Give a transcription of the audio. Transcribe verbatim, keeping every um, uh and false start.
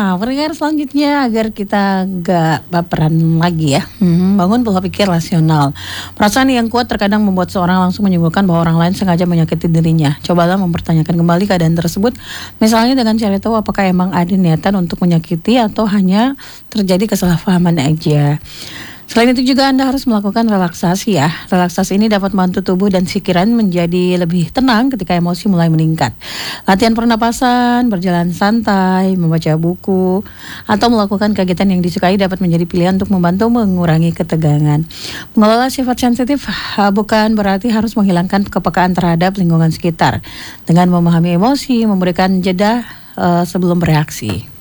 Nah, pendengar selanjutnya agar kita gak baperan lagi ya. Hmm, bangun pola pikir rasional. Perasaan yang kuat terkadang membuat seorang langsung menyimpulkan bahwa orang lain sengaja menyakiti dirinya. Cobalah mempertanyakan kembali keadaan tersebut. Misalnya dengan cari tahu apakah emang ada niatan untuk menyakiti atau hanya terjadi kesalahpahaman aja. Selain itu juga Anda harus melakukan relaksasi ya. Relaksasi ini dapat membantu tubuh dan pikiran menjadi lebih tenang ketika emosi mulai meningkat. Latihan pernapasan, berjalan santai, membaca buku, atau melakukan kegiatan yang disukai dapat menjadi pilihan untuk membantu mengurangi ketegangan. Mengelola sifat sensitif bukan berarti harus menghilangkan kepekaan terhadap lingkungan sekitar. Dengan memahami emosi, memberikan jeda uh, sebelum bereaksi.